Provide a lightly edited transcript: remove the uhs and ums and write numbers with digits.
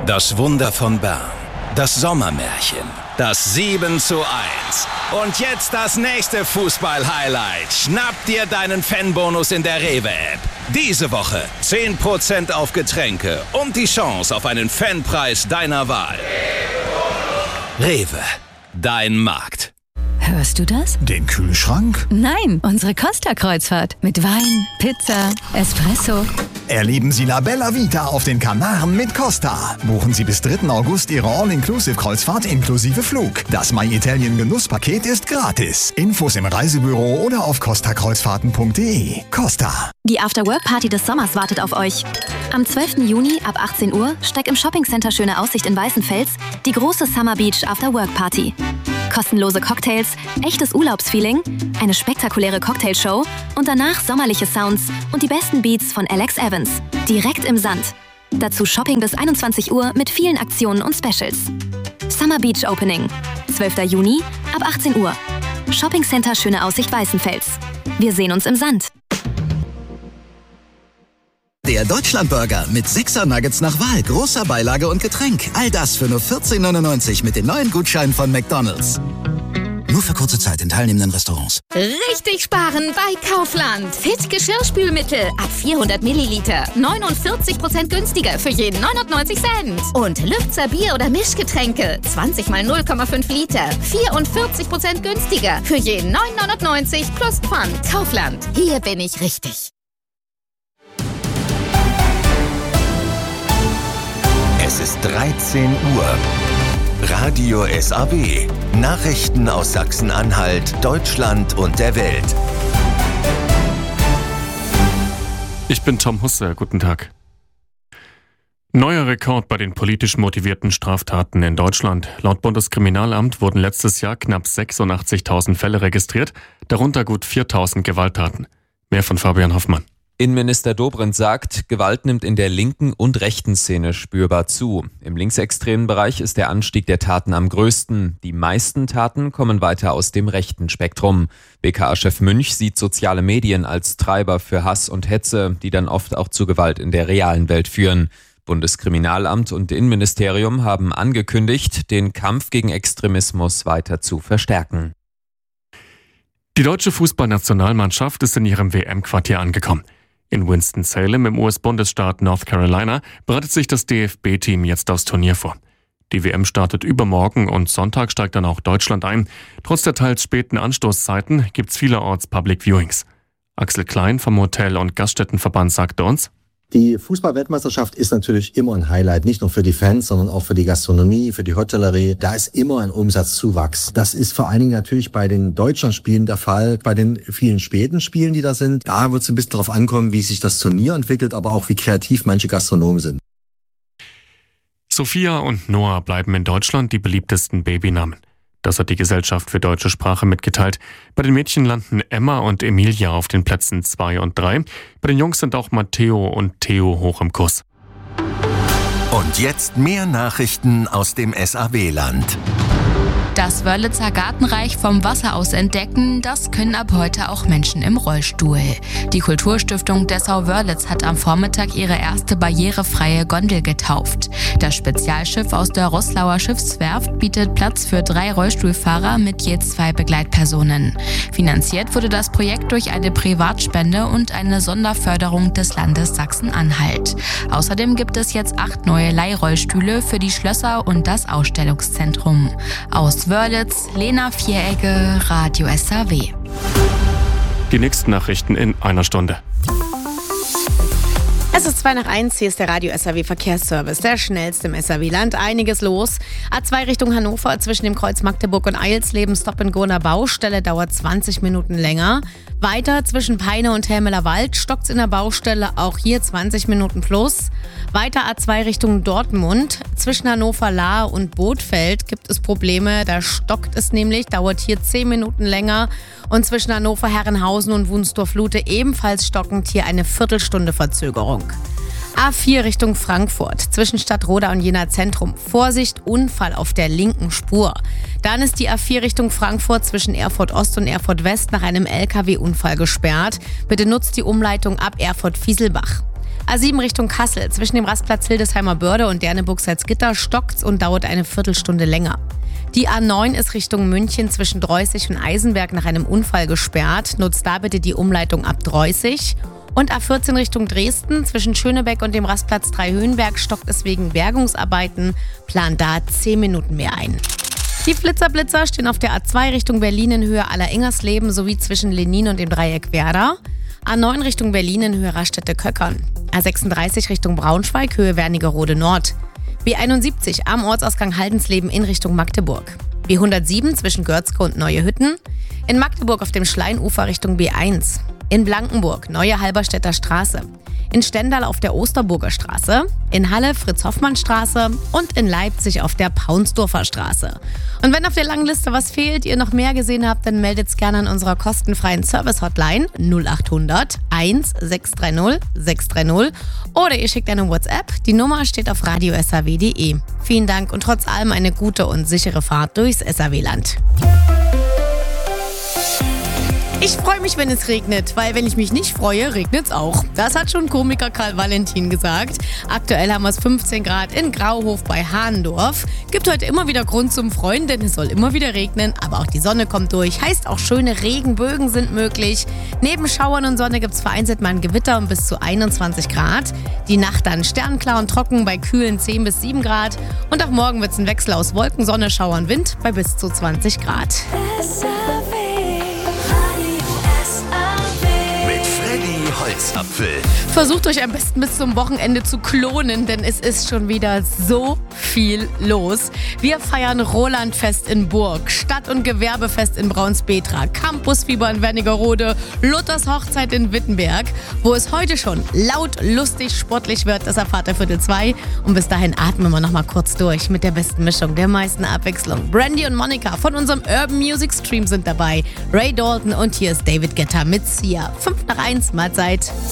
Das Wunder von Bern. Das Sommermärchen. Das 7:1. Und jetzt das nächste Fußball-Highlight. Schnapp dir deinen Fanbonus in der Rewe-App. Diese Woche 10% auf Getränke und die Chance auf einen Fanpreis deiner Wahl. Rewe, dein Markt. Hörst du das? Den Kühlschrank? Nein, unsere Costa-Kreuzfahrt. Mit Wein, Pizza, Espresso. Erleben Sie La Bella Vita auf den Kanaren mit Costa. Buchen Sie bis 3. August Ihre All-Inclusive-Kreuzfahrt inklusive Flug. Das My Italien Genusspaket ist gratis. Infos im Reisebüro oder auf costakreuzfahrten.de. Costa. Die After-Work-Party des Sommers wartet auf euch. Am 12. Juni ab 18 Uhr steigt im Shoppingcenter Schöne Aussicht in Weißenfels die große Summer Beach After-Work-Party. Kostenlose Cocktails, echtes Urlaubsfeeling, eine spektakuläre Cocktailshow und danach sommerliche Sounds und die besten Beats von Alex Evans. Direkt im Sand. Dazu Shopping bis 21 Uhr mit vielen Aktionen und Specials. Summer Beach Opening. 12. Juni ab 18 Uhr. Shoppingcenter Schöne Aussicht Weißenfels. Wir sehen uns im Sand. Der Deutschlandburger mit 6er Nuggets nach Wahl, großer Beilage und Getränk. All das für nur 14,99 mit den neuen Gutscheinen von McDonald's. Nur für kurze Zeit in teilnehmenden Restaurants. Richtig sparen bei Kaufland. Fit Geschirrspülmittel ab 400 Milliliter. 49% günstiger für jeden 99 Cent. Und Lübzer Bier- oder Mischgetränke. 20 mal 0,5 Liter. 44% günstiger für jeden 9,99 plus Pfand. Kaufland. Hier bin ich richtig. Es ist 13 Uhr. Radio SAW. Nachrichten aus Sachsen-Anhalt, Deutschland und der Welt. Ich bin Tom Husse. Guten Tag. Neuer Rekord bei den politisch motivierten Straftaten in Deutschland. Laut Bundeskriminalamt wurden letztes Jahr knapp 86.000 Fälle registriert, darunter gut 4.000 Gewalttaten. Mehr von Fabian Hoffmann. Innenminister Dobrindt sagt, Gewalt nimmt in der linken und rechten Szene spürbar zu. Im linksextremen Bereich ist der Anstieg der Taten am größten. Die meisten Taten kommen weiter aus dem rechten Spektrum. BKA-Chef Münch sieht soziale Medien als Treiber für Hass und Hetze, die dann oft auch zu Gewalt in der realen Welt führen. Bundeskriminalamt und Innenministerium haben angekündigt, den Kampf gegen Extremismus weiter zu verstärken. Die deutsche Fußballnationalmannschaft ist in ihrem WM-Quartier angekommen. In Winston-Salem im US-Bundesstaat North Carolina bereitet sich das DFB-Team jetzt aufs Turnier vor. Die WM startet übermorgen und Sonntag steigt dann auch Deutschland ein. Trotz der teils späten Anstoßzeiten gibt's vielerorts Public Viewings. Axel Klein vom Hotel- und Gaststättenverband sagte uns: Die Fußball-Weltmeisterschaft ist natürlich immer ein Highlight, nicht nur für die Fans, sondern auch für die Gastronomie, für die Hotellerie. Da ist immer ein Umsatzzuwachs. Das ist vor allen Dingen natürlich bei den Deutschlandspielen der Fall. Bei den vielen späten Spielen, die da sind, da wird es ein bisschen darauf ankommen, wie sich das Turnier entwickelt, aber auch wie kreativ manche Gastronomen sind. Sophia und Noah bleiben in Deutschland die beliebtesten Babynamen. Das hat die Gesellschaft für deutsche Sprache mitgeteilt. Bei den Mädchen landen Emma und Emilia auf den Plätzen 2 und 3. Bei den Jungs sind auch Matteo und Theo hoch im Kurs. Und jetzt mehr Nachrichten aus dem SAW-Land. Das Wörlitzer Gartenreich vom Wasser aus entdecken, das können ab heute auch Menschen im Rollstuhl. Die Kulturstiftung Dessau-Wörlitz hat am Vormittag ihre erste barrierefreie Gondel getauft. Das Spezialschiff aus der Roßlauer Schiffswerft bietet Platz für 3 Rollstuhlfahrer mit je 2 Begleitpersonen. Finanziert wurde das Projekt durch eine Privatspende und eine Sonderförderung des Landes Sachsen-Anhalt. Außerdem gibt es jetzt 8 neue Leihrollstühle für die Schlösser und das Ausstellungszentrum. Aus Wörlitz, Lena Vieregge, Radio SAW. Die nächsten Nachrichten in einer Stunde. Es ist 2:01, hier ist der Radio SAW Verkehrsservice, der schnellste im SAW-Land. Einiges los. A2 Richtung Hannover zwischen dem Kreuz Magdeburg und Eilsleben, Stop and Go an der Baustelle, dauert 20 Minuten länger. Weiter zwischen Peine und Helmeler Wald stockt's in der Baustelle, auch hier 20 Minuten plus. Weiter A2 Richtung Dortmund. Zwischen Hannover-Lahr und Bothfeld gibt es Probleme, da stockt es nämlich, dauert hier 10 Minuten länger. Und zwischen Hannover-Herrenhausen und Wunsdorf-Lute ebenfalls stockend, hier eine Viertelstunde Verzögerung. A4 Richtung Frankfurt, zwischen Stadtroda und Jena Zentrum. Vorsicht, Unfall auf der linken Spur. Dann ist die A4 Richtung Frankfurt zwischen Erfurt Ost und Erfurt West nach einem LKW-Unfall gesperrt. Bitte nutzt die Umleitung ab Erfurt-Fieselbach. A7 Richtung Kassel. Zwischen dem Rastplatz Hildesheimer Börde und Derneburg-Salzgitter stockt's und dauert eine Viertelstunde länger. Die A9 ist Richtung München zwischen Dreußig und Eisenberg nach einem Unfall gesperrt. Nutzt da bitte die Umleitung ab Dreußig. Und A14 Richtung Dresden zwischen Schönebeck und dem Rastplatz Dreihöhenberg stockt es wegen Bergungsarbeiten. Plant da 10 Minuten mehr ein. Die Flitzer-Blitzer stehen auf der A2 Richtung Berlin in Höhe Aller-Ingersleben sowie zwischen Lenin und dem Dreieck Werder. A9 Richtung Berlin in Höhe Raststätte-Köckern. A36 Richtung Braunschweig, Höhe Wernigerode Nord. B71 am Ortsausgang Haldensleben in Richtung Magdeburg. B107 zwischen Görzke und Neue Hütten. In Magdeburg auf dem Schleinufer Richtung B1. In Blankenburg Neue Halberstädter Straße. In Stendal auf der Osterburger Straße. In Halle Fritz-Hoffmann-Straße. Und in Leipzig auf der Paunsdorfer Straße. Und wenn auf der langen Liste was fehlt, ihr noch mehr gesehen habt, dann meldet's gerne an unserer kostenfreien Service-Hotline 0800 1630 630 oder ihr schickt eine WhatsApp. Die Nummer steht auf radiosaw.de. Vielen Dank und trotz allem eine gute und sichere Fahrt durchs SAW-Land. Ich freue mich, wenn es regnet, weil wenn ich mich nicht freue, regnet es auch. Das hat schon Komiker Karl Valentin gesagt. Aktuell haben wir es 15 Grad in Grauhof bei Hahendorf. Gibt heute immer wieder Grund zum Freuen, denn es soll immer wieder regnen, aber auch die Sonne kommt durch. Heißt auch schöne Regenbögen sind möglich. Neben Schauern und Sonne gibt es vereinzelt mal ein Gewitter um bis zu 21 Grad. Die Nacht dann sternklar und trocken bei kühlen 10 bis 7 Grad. Und auch morgen wird es ein Wechsel aus Wolken, Sonne, Schauern, Wind bei bis zu 20 Grad. Holzapfel. Versucht euch am besten bis zum Wochenende zu klonen, denn es ist schon wieder so viel los. Wir feiern Rolandfest in Burg, Stadt- und Gewerbefest in Braunspetra, Campusfieber in Wernigerode, Luthers Hochzeit in Wittenberg. Wo es heute schon laut, lustig, sportlich wird, das erfahrt ihr Viertel 2. Und bis dahin atmen wir noch mal kurz durch mit der besten Mischung, der meisten Abwechslung. Brandy und Monica von unserem Urban Music Stream sind dabei. Ray Dalton und hier ist David Guetta mit Sia. 5 nach 1, Mahlzeit.